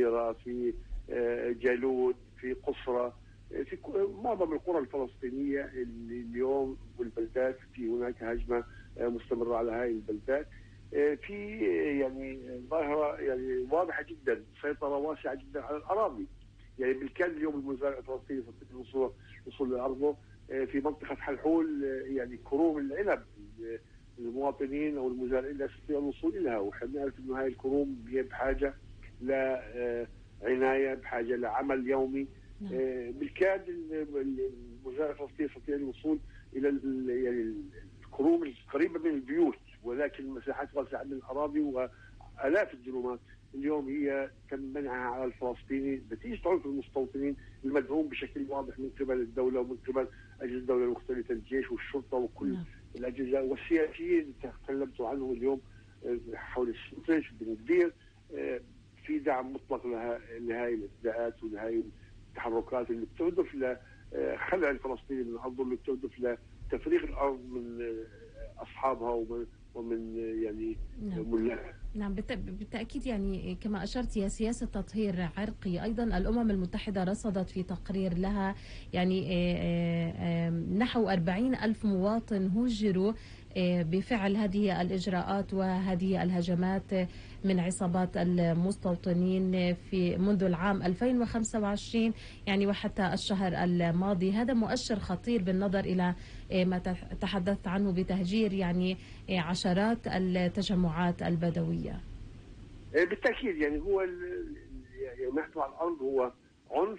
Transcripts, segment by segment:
الصغيرة، في جالود، في قصرة، في معظم القرى الفلسطينية اللي اليوم والبلدات في هناك هجمة مستمرة على هذه البلدات. في يعني ظاهرة يعني واضحة جدا، سيطرة واسعة جدا على الأراضي. يعني بالكاد اليوم المزارع الفلسطيني يستطيع الوصول لأرضه. في منطقة حلحول يعني كروم العنب المواطنين أو المزارعين لا يستطيعون الوصول إليها، ونحن نعرف إنه هاي الكروم هي بحاجة لعناية، بحاجة لعمل يومي. بالكاد المزارع الفلسطيني يستطيع الوصول إلى يعني الكروم القريبة من البيوت، ولكن مساحات واسعة من الأراضي وآلاف الدنومات اليوم هي تم منعها على الفلسطيني نتيجة عنف المستوطنين المدعوم بشكل واضح من قبل الدولة ومن قبل أجهزة الدولة المختلفة، الجيش والشرطة وكل الأجهزة والسياسيين اللي تكلمتوا عنهم اليوم حول السنتج بن كبير. في دعم مطلق لهذه الابداعات ولهذه التحركات اللي بتهدف لخلع الفلسطيني من الأرض، اللي بتهدف لتفريغ الأرض من أصحابها ومن يعني ملاكها. نعم بالتأكيد. يعني كما أشرت هي سياسة تطهير عرقي. أيضا الأمم المتحدة رصدت في تقرير لها يعني نحو 40,000 مواطن هجروا بفعل هذه الإجراءات وهذه الهجمات من عصابات المستوطنين في منذ العام 2025 يعني وحتى الشهر الماضي. هذا مؤشر خطير بالنظر إلى ما تحدثت عنه بتهجير يعني عشرات التجمعات البدوية. بالتأكيد يعني هو يعني ما يحدث على الأرض هو عنف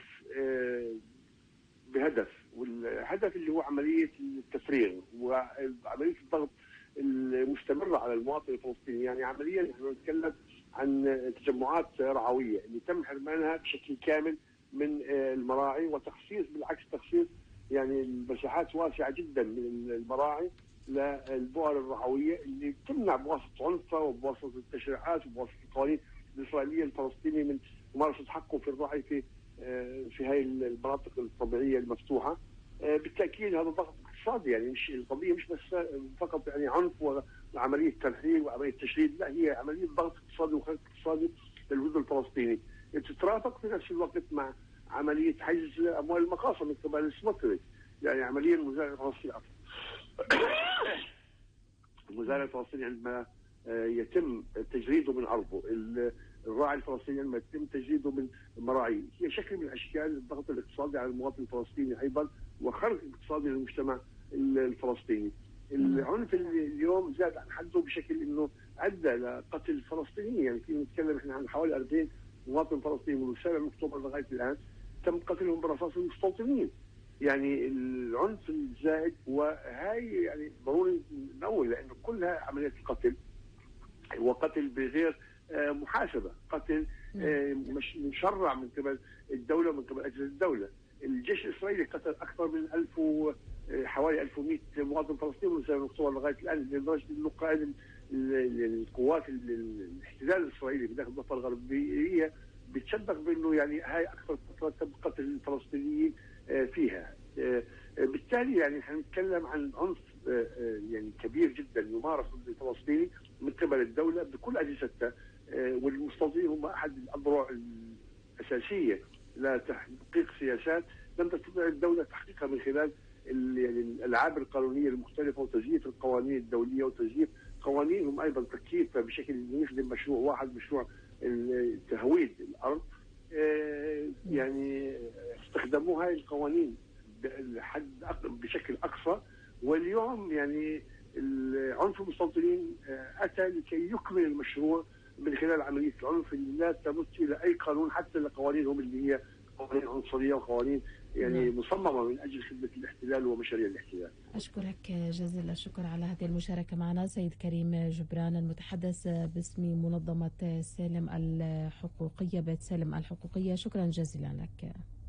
بهدف، والهدف اللي هو عملية التفريغ وعملية الضغط المستمرة على المواطن الفلسطيني. يعني عمليا نحن نتكلم عن تجمعات رعوية اللي تم حرمانها بشكل كامل من المراعي، وتخصيص بالعكس تخصيص يعني المساحات واسعة جدا من المراعي للبؤر الرعوية اللي تمنع بواسطة عنفها وبواسطة التشريعات وبواسطة القوانين الإسرائيلية الفلسطيني من ممارسة حقه في الرعي في هاي المناطق الطبيعية المفتوحة. بالتأكيد هذا ضغط اقتصادي، يعني مش القضية مش بس فقط يعني عنف وعملية ترحيل وعملية تشريد، لا هي عملية ضغط اقتصادي وخلق اقتصادي للوجود الفلسطيني تترافق في نفس الوقت مع عملية حجز أموال المقاصة من قبل السموتريتش. يعني عمليا المزارع الفلسطيني عندما يتم تجريده من أرضه، الراعي الفلسطيني عندما يتم تجريده من مراعيه، هي شكل من أشكال الضغط الاقتصادي على المواطن الفلسطيني أيضا وخرق اقتصادي للمجتمع الفلسطيني. العنف اليوم زاد عن حده بشكل انه ادى لقتل فلسطينيين. يعني في نتكلم احنا عن حوالي 40 مواطن فلسطيني من 7 اكتوبر لغايه الان تم قتلهم برصاص المستوطنين. يعني العنف الزائد، وهي يعني ضروري ننوه لانه كلها عمليات القتل وقتل بغير محاسبه، قتل مشرع من قبل الدوله ومن قبل اجهزه الدوله. الجيش الاسرائيلي قتل اكثر من 1000 حوالي 1100 مواطن فلسطيني من 7 اكتوبر لغايه الان، لدرجه انه قائد القوات الاحتلال الاسرائيلي بداخل الضفه الغربيه بتشبه بانه يعني هاي اكثر فتره تم قتل الفلسطينيين فيها. بالتالي يعني حنتكلم عن عنف يعني كبير جدا يمارس ضد الفلسطيني من قبل الدوله بكل اجهزتها، والمستوطنين هم احد الاذرع الاساسيه لتحقيق سياسات لم تستطع الدوله تحقيقها من خلال يعني الالعاب القانونيه المختلفه وتزييف القوانين الدوليه وتزييف قوانينهم ايضا تكييفها بشكل يخدم مشروع واحد، مشروع تهويد الارض. يعني استخدموا هاي القوانين بشكل اقصى، واليوم يعني عنف المستوطنين اتى لكي يكمل المشروع من خلال عمليه العنف اللي لا تمت الى اي قانون، حتى لقوانينهم اللي هي قوانين عنصريه وقوانين يعني مصممه من اجل خدمه الاحتلال ومشاريع الاحتلال. اشكرك جزيل الشكر على هذه المشاركه معنا سيد كريم جبران المتحدث باسم منظمه سالم الحقوقيه، بيت سالم الحقوقيه. شكرا جزيلا لك.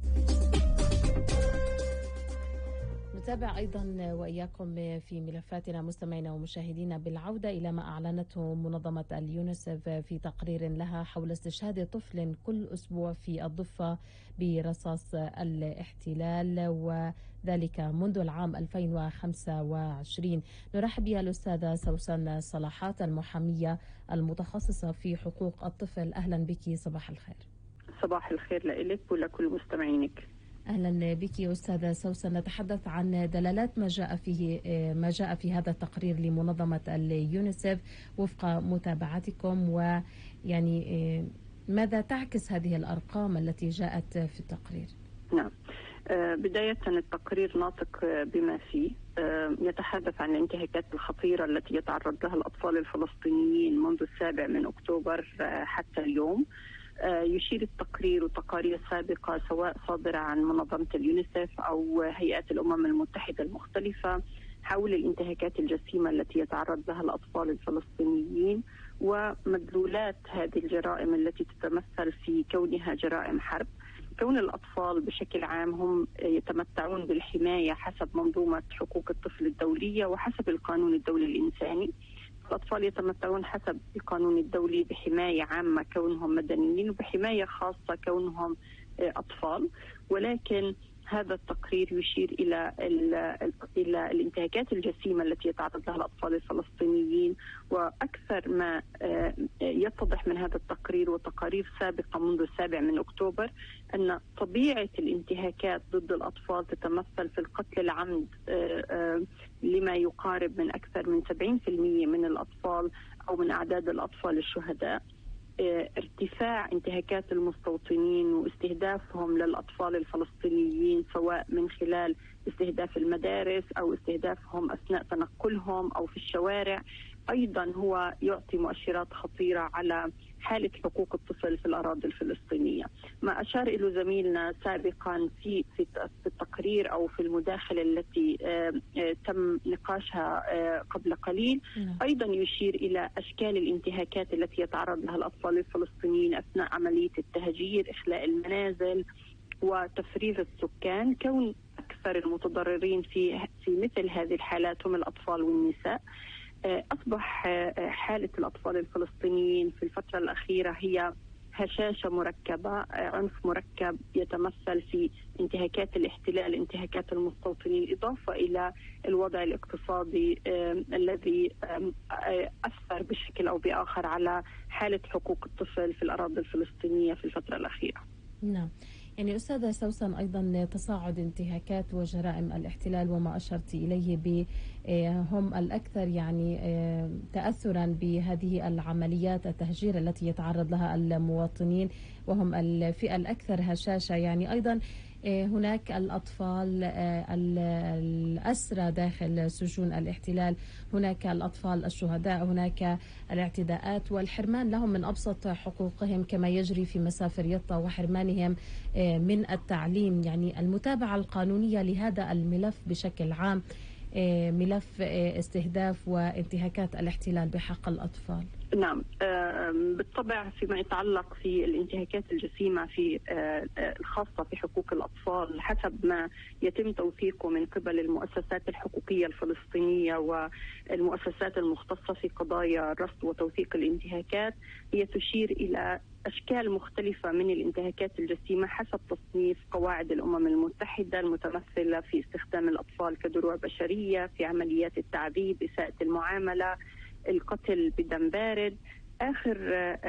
نتابع أيضا وإياكم في ملفاتنا مستمعينا ومشاهدينا بالعودة إلى ما أعلنته منظمة اليونيسف في تقرير لها حول استشهاد طفل كل أسبوع في الضفة برصاص الاحتلال، وذلك منذ العام 2025. نرحب بها الأستاذة سوسن صلاحات المحامية المتخصصة في حقوق الطفل. أهلا بك، صباح الخير. صباح الخير لك ولكل مستمعينك. أهلا بك أستاذة سوسن. نتحدث عن دلالات ما جاء في هذا التقرير لمنظمة اليونيسف وفق متابعتكم، ويعني ماذا تعكس هذه الأرقام التي جاءت في التقرير؟ نعم، بداية التقرير ناطق بما فيه، يتحدث عن الانتهاكات الخطيرة التي يتعرض لها الأطفال الفلسطينيين منذ 7 أكتوبر حتى اليوم. يشير التقرير وتقارير سابقة سواء صادرة عن منظمة اليونيسف أو هيئات الأمم المتحدة المختلفة حول الانتهاكات الجسيمة التي يتعرض لها الأطفال الفلسطينيين ومدلولات هذه الجرائم التي تتمثل في كونها جرائم حرب. كون الأطفال بشكل عام هم يتمتعون بالحماية حسب منظومة حقوق الطفل الدولية وحسب القانون الدولي الإنساني. الأطفال يتمتعون حسب القانون الدولي بحماية عامة كونهم مدنيين وبحماية خاصة كونهم أطفال، ولكن هذا التقرير يشير إلى الانتهاكات الجسيمة التي يتعرض لها الأطفال الفلسطينيين. وأكثر ما يتضح من هذا التقرير وتقارير سابقة منذ 7 أكتوبر أن طبيعة الانتهاكات ضد الأطفال تتمثل في القتل العمد لما يقارب من أكثر من 70% من الأطفال أو من أعداد الأطفال الشهداء. ارتفاع انتهاكات المستوطنين واستهدافهم للأطفال الفلسطينيين سواء من خلال استهداف المدارس أو استهدافهم أثناء تنقلهم أو في الشوارع، أيضا هو يعطي مؤشرات خطيرة على حالة حقوق الطفل في الأراضي الفلسطينية. ما أشار إلى زميلنا سابقا في التقرير أو في المداخلة التي تم نقاشها قبل قليل، أيضا يشير إلى أشكال الانتهاكات التي يتعرض لها الأطفال الفلسطينيين أثناء عملية التهجير، إخلاء المنازل وتفريغ السكان. كون أكثر المتضررين في مثل هذه الحالات هم الأطفال والنساء. أصبح حالة الأطفال الفلسطينيين في الفترة الأخيرة هي هشاشة مركبة، عنف مركب يتمثل في انتهاكات الاحتلال، انتهاكات المستوطنين، إضافة إلى الوضع الاقتصادي الذي أثر بشكل أو بآخر على حالة حقوق الطفل في الأراضي الفلسطينية في الفترة الأخيرة. نعم، يعني أستاذة سوسن أيضا تصاعد انتهاكات وجرائم الاحتلال وما أشرت إليه هم الأكثر يعني تأثرا بهذه العمليات التهجير التي يتعرض لها المواطنين وهم الفئة الأكثر هشاشة. يعني أيضا هناك الأطفال الأسرى داخل سجون الاحتلال، هناك الأطفال الشهداء، هناك الاعتداءات والحرمان لهم من أبسط حقوقهم كما يجري في مسافر يطا وحرمانهم من التعليم. يعني المتابعة القانونية لهذا الملف بشكل عام، ملف استهداف وانتهاكات الاحتلال بحق الأطفال. نعم، بالطبع فيما يتعلق في الانتهاكات الجسيمة في الخاصة في حقوق الأطفال حسب ما يتم توثيقه من قبل المؤسسات الحقوقية الفلسطينية والمؤسسات المختصة في قضايا رصد وتوثيق الانتهاكات، هي تشير إلى أشكال مختلفة من الانتهاكات الجسيمة حسب تصنيف قواعد الأمم المتحدة المتمثلة في استخدام الأطفال كدروع بشرية، في عمليات التعذيب، إساءة المعاملة، القتل بدم بارد. آخر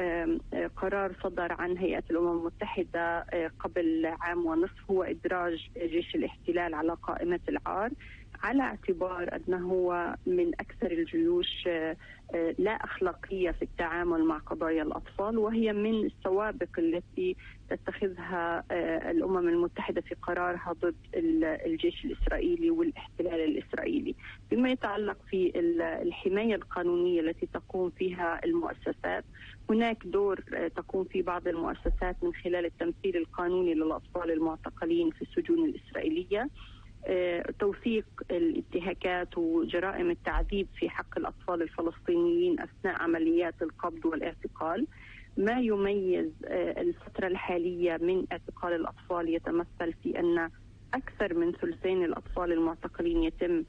قرار صدر عن هيئة الأمم المتحدة قبل عام ونصف هو إدراج جيش الاحتلال على قائمة العار، على اعتبار أنه هو من أكثر الجيوش لا أخلاقية في التعامل مع قضايا الأطفال، وهي من السوابق التي تتخذها الأمم المتحدة في قرارها ضد الجيش الإسرائيلي والاحتلال الإسرائيلي. بما يتعلق في الحماية القانونية التي تقوم فيها المؤسسات، هناك دور تقوم فيه بعض المؤسسات من خلال التمثيل القانوني للأطفال المعتقلين في السجون الإسرائيلية، توثيق الانتهاكات وجرائم التعذيب في حق الأطفال الفلسطينيين أثناء عمليات القبض والاعتقال. ما يميز الفترة الحالية من اعتقال الأطفال يتمثل في أن أكثر من ثلثين الأطفال المعتقلين يتم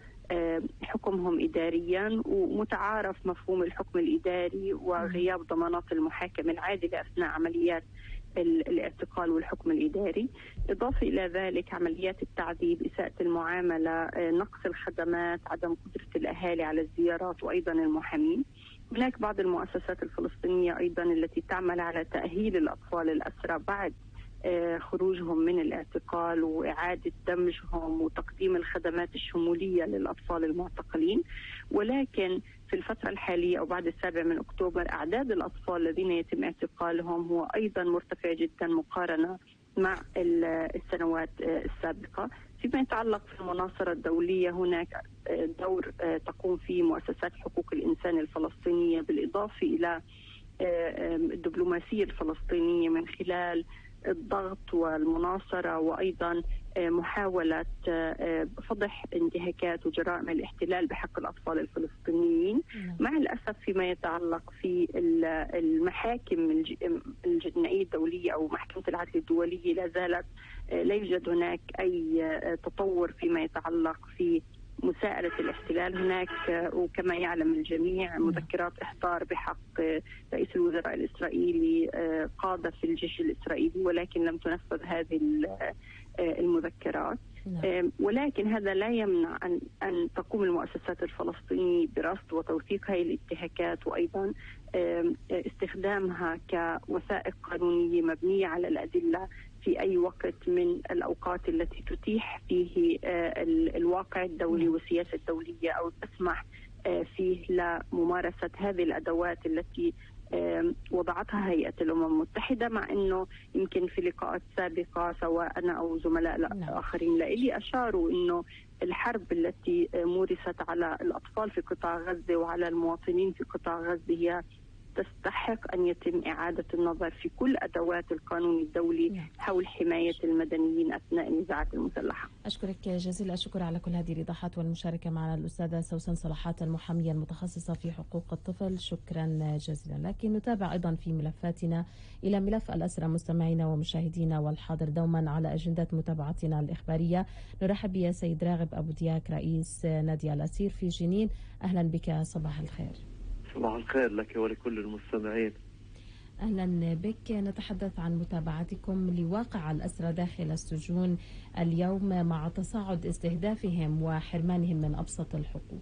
حكمهم إداريا، ومتعارف مفهوم الحكم الإداري وغياب ضمانات المحاكم العادلة أثناء عمليات الاعتقال والحكم الإداري. إضافة إلى ذلك عمليات التعذيب، إساءة المعاملة، نقص الخدمات، عدم قدرة الأهالي على الزيارات وأيضا المحامين. هناك بعض المؤسسات الفلسطينية أيضا التي تعمل على تأهيل الأطفال الأسرى بعد خروجهم من الاعتقال وإعادة دمجهم وتقديم الخدمات الشمولية للأطفال المعتقلين. ولكن في الفترة الحالية أو بعد 7 أكتوبر أعداد الأطفال الذين يتم اعتقالهم هو أيضا مرتفع جدا مقارنة مع السنوات السابقة. فيما يتعلق في المناصرة الدولية هناك دور تقوم فيه مؤسسات حقوق الإنسان الفلسطينية بالإضافة إلى الدبلوماسية الفلسطينية من خلال الضغط والمناصرة وأيضا محاولة فضح انتهاكات وجرائم الاحتلال بحق الأطفال الفلسطينيين. مع الأسف فيما يتعلق في المحاكم الجنائية الدولية أو محكمة العدل الدولية لا يوجد هناك أي تطور فيما يتعلق في مساءلة الاحتلال. هناك وكما يعلم الجميع مذكرات إحضار بحق رئيس الوزراء الإسرائيلي قادة في الجيش الإسرائيلي، ولكن لم تنفذ هذه المذكرات. ولكن هذا لا يمنع أن تقوم المؤسسات الفلسطينية برصد وتوثيق هذه الانتهاكات وأيضا استخدامها كوثائق قانونية مبنية على الأدلة في أي وقت من الأوقات التي تتيح فيه الواقع الدولي والسياسة الدولية أو تسمح فيه لممارسة هذه الأدوات التي وضعتها هيئة الأمم المتحدة. مع أنه يمكن في لقاءات سابقة سواء أنا أو زملاء آخرين لإلي أشاروا أنه الحرب التي مورست على الأطفال في قطاع غزة وعلى المواطنين في قطاع غزة هي تستحق أن يتم إعادة النظر في كل أدوات القانون الدولي حول حماية المدنيين أثناء النزاعات المسلحة. أشكرك جزيل الشكر على كل هذه الإيضاحات والمشاركة معنا الأستاذة سوسن صلاحات المحامية المتخصصة في حقوق الطفل. شكرا جزيلا. لكن نتابع أيضا في ملفاتنا إلى ملف الأسرى مستمعينا ومشاهدينا والحاضر دوما على أجندة متابعتنا الإخبارية. نرحب بيا سيد راغب أبو دياك رئيس نادي الأسير في جنين. أهلا بك، صباح الخير. صباح الخير لك ولكل المستمعين. أهلا بك. نتحدث عن متابعتكم لواقع الأسرى داخل السجون اليوم مع تصاعد استهدافهم وحرمانهم من أبسط الحقوق.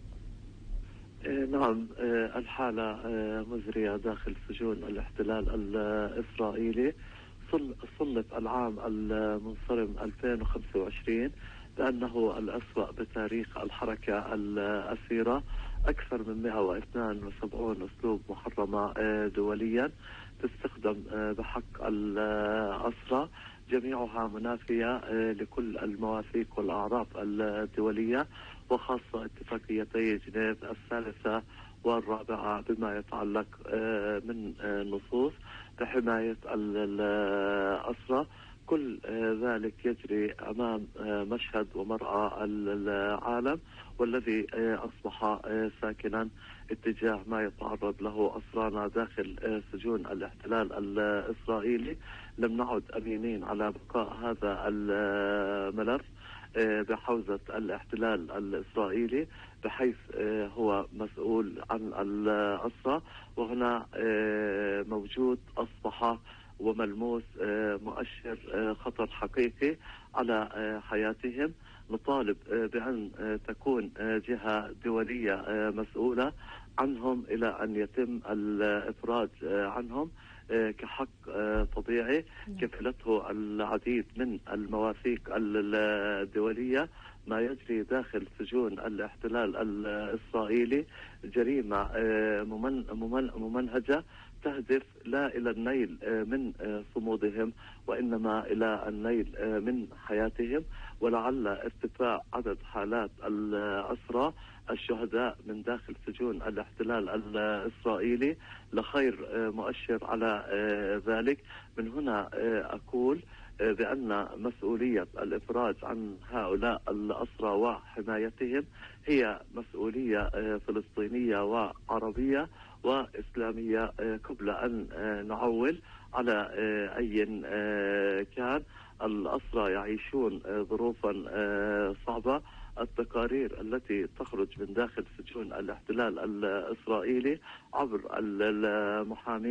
نعم، الحالة مزرية داخل سجون الاحتلال الإسرائيلي. صنف العام المنصرم 2025 بأنه الأسوأ بتاريخ الحركة الأسيرة. أكثر من 172 أسلوب محرمة دوليا تستخدم بحق الأسرى، جميعها منافية لكل المواثيق والأعراف الدولية وخاصة اتفاقيتي جنيف الثالثة والرابعة بما يتعلق من نصوص بحماية الأسرى. كل ذلك يجري أمام مشهد ومرأى العالم، والذي أصبح ساكنا اتجاه ما يتعرض له أسرانا داخل سجون الاحتلال الإسرائيلي. لم نعد أمينين على بقاء هذا الملف بحوزة الاحتلال الإسرائيلي، بحيث هو مسؤول عن الأسرى، وهنا موجود أصبح وملموس مؤشر خطر حقيقي على حياتهم. نطالب بأن تكون جهة دولية مسؤولة عنهم إلى أن يتم الإفراج عنهم كحق طبيعي كفلته العديد من المواثيق الدولية. ما يجري داخل سجون الاحتلال الإسرائيلي جريمة ممنهجة تهدف لا إلى النيل من صمودهم وإنما إلى النيل من حياتهم. ولعل ارتفاع عدد حالات الأسرى الشهداء من داخل سجون الاحتلال الإسرائيلي لخير مؤشر على ذلك. من هنا أقول بأن مسؤولية الإفراج عن هؤلاء الأسرى وحمايتهم هي مسؤولية فلسطينية وعربية وإسلامية قبل أن نعول على أي كان. الأسرى يعيشون ظروفا صعبة. التقارير التي تخرج من داخل سجون الاحتلال الإسرائيلي عبر المحامين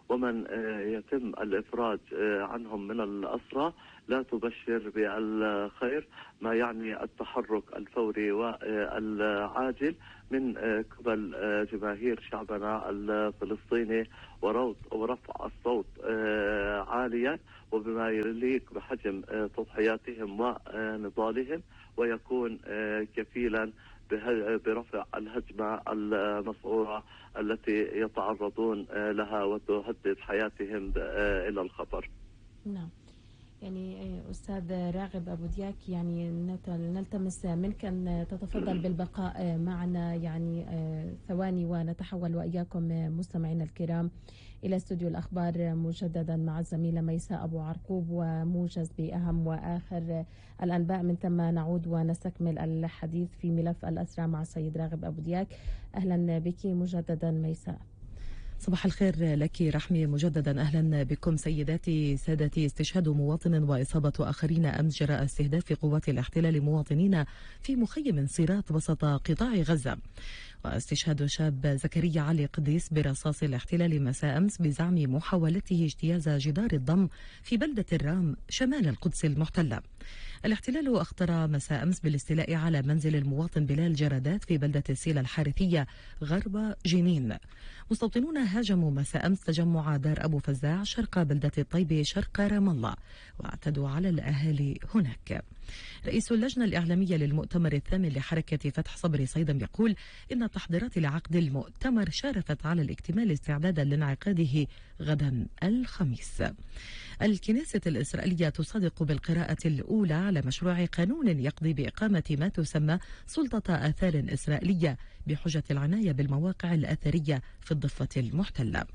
ومن يتم الإفراج عنهم من الأسرى لا تبشر بالخير، ما يعني التحرك الفوري والعاجل من قبل جماهير شعبنا الفلسطيني ورفع الصوت عاليا وبما يليق بحجم تضحياتهم ونضالهم، ويكون كفيلا برفع الهجمة المسعورة التي يتعرضون لها وتهدد حياتهم إلى الخطر. نعم، يعني أستاذ راغب أبو دياك، يعني نلتمس منك أن تتفضل بالبقاء معنا يعني ثواني، ونتحول وإياكم مستمعينا الكرام إلى استوديو الأخبار مجددا مع الزميلة ميساء أبو عرقوب، وموجز بأهم وآخر الأنباء. من ثم نعود ونستكمل الحديث في ملف الأسرى مع السيد راغب أبو دياك. أهلا بك مجددا ميساء. صباح الخير لك رحمي مجددا. أهلا بكم سيداتي سادتي. استشهاد مواطن وإصابة آخرين أمس جراء استهداف قوات الاحتلال مواطنين في مخيم صيرات وسط قطاع غزة، واستشهاد شاب زكريا علي قديس برصاص الاحتلال مساء أمس بزعم محاولته اجتياز جدار الضم في بلدة الرام شمال القدس المحتلة. الاحتلال أخطر مساء أمس بالاستيلاء على منزل المواطن بلال جرادات في بلدة السيلة الحارثية غرب جنين. مستوطنون هاجموا مساء أمس تجمع دار أبو فزاع شرق بلدة الطيب شرق رام الله، واعتدوا على الأهالي هناك. رئيس اللجنة الإعلامية للمؤتمر الثامن لحركة فتح صبري صيدا يقول إن التحضيرات لعقد المؤتمر شارفت على الاكتمال استعدادا لانعقاده غدا الخميس. الكنيسة الإسرائيلية تصادق بالقراءة الأولى على مشروع قانون يقضي بإقامة ما تسمى سلطة آثار إسرائيلية بحجة العناية بالمواقع الأثرية في الضفة المحتلة.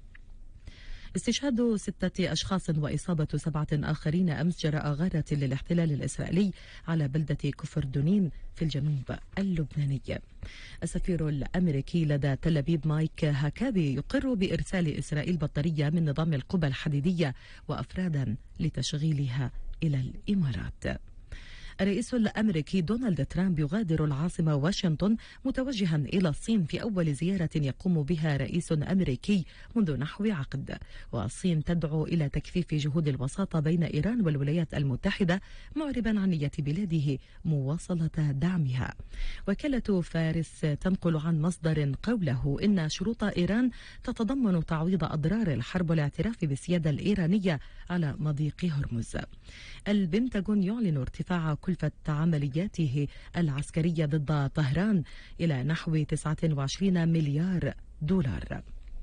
استشهاد 6 أشخاص وإصابة 7 آخرين أمس جراء غارة للاحتلال الإسرائيلي على بلدة كفر دونين في الجنوب اللبناني. السفير الأمريكي لدى تل أبيب مايك هاكابي يقر بإرسال إسرائيل بطارية من نظام القبى الحديدية وأفرادا لتشغيلها إلى الإمارات. الرئيس الأمريكي دونالد ترامب يغادر العاصمة واشنطن متوجها إلى الصين في أول زيارة يقوم بها رئيس أمريكي منذ نحو عقد، والصين تدعو إلى تكثيف جهود الوساطة بين إيران والولايات المتحدة، معربا عن نية بلاده مواصلة دعمها. وكالة فارس تنقل عن مصدر قوله إن شروط إيران تتضمن تعويض أضرار الحرب والاعتراف بالسيادة الإيرانية على مضيق هرمز. البنتاغون يعلن ارتفاع كلفة عملياته العسكرية ضد طهران إلى نحو 29 مليار دولار.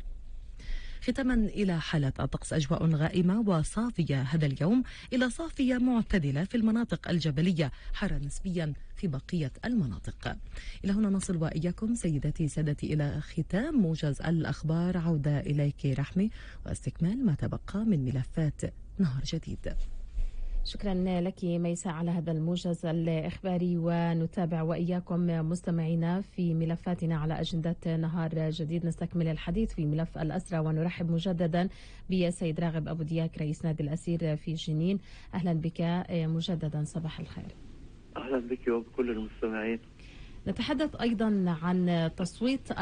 ختاما إلى حالة الطقس، أجواء غائمة وصافية هذا اليوم إلى صافية معتدلة في المناطق الجبلية، حارة نسبيا في بقية المناطق. إلى هنا نصل وإياكم سيداتي سادتي إلى ختام موجز الأخبار. عودة إليك رحمي واستكمال ما تبقى من ملفات نهار جديد. شكرا لك ميساء على هذا الموجز الإخباري، ونتابع وإياكم مستمعينا في ملفاتنا على أجندة نهار جديد. نستكمل الحديث في ملف الأسرى، ونرحب مجددا بالسيد راغب أبو دياك رئيس نادي الأسير في جنين. أهلا بك مجددا، صباح الخير. أهلا بك وبكل المستمعين. نتحدث أيضا عن تصويت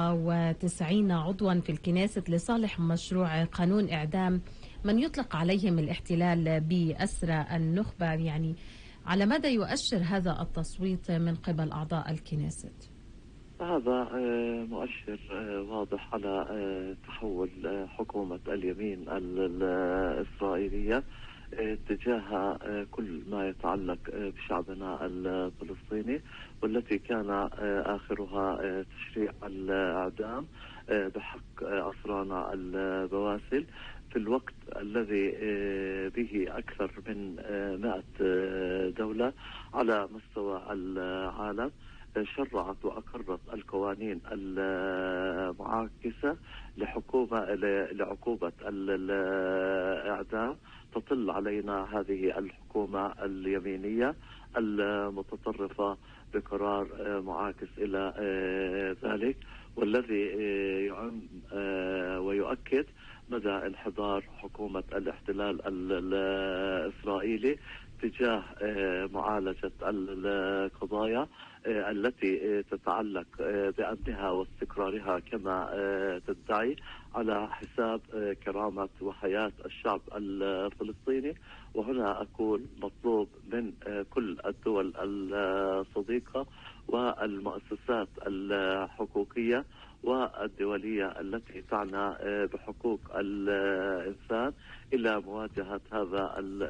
94 عضوا في الكنيست لصالح مشروع قانون إعدام من يطلق عليهم الاحتلال بأسرى النخبة. يعني على ماذا يؤشر هذا التصويت من قبل أعضاء الكنيست؟ هذا مؤشر واضح على تحول حكومة اليمين الإسرائيلية تجاه كل ما يتعلق بشعبنا الفلسطيني، والتي كان آخرها تشريع الإعدام بحق أسرانا البواسل، في الوقت الذي به أكثر من 100 دولة على مستوى العالم شرعت وأقرت القوانين المعاكسة لعقوبة الإعدام. تطل علينا هذه الحكومة اليمينية المتطرفة بقرار معاكس إلى ذلك، والذي يعم ويؤكد مدى انحدار حكومة الاحتلال الإسرائيلي اتجاه معالجة القضايا التي تتعلق بأمنها واستقرارها كما تدعي على حساب كرامة وحياة الشعب الفلسطيني. وهنا أقول مطلوب من كل الدول الصديقة والمؤسسات الحقوقية والدولية التي تعنى بحقوق الإنسان إلى مواجهة هذا